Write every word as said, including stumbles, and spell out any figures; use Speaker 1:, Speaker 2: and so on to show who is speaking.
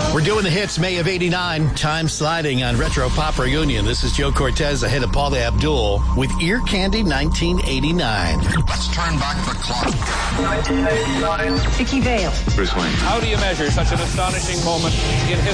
Speaker 1: We're doing the hits, May of eighty-nine. Time sliding on Retro Pop Reunion. This is Joe Cortez ahead of Paula Abdul with Ear Candy nineteen eighty-nine.
Speaker 2: Let's turn back the clock.
Speaker 3: nineteen eighty-nine. Vicky Vale.
Speaker 4: Bruce Wayne.
Speaker 5: How do you measure such an astonishing moment in history?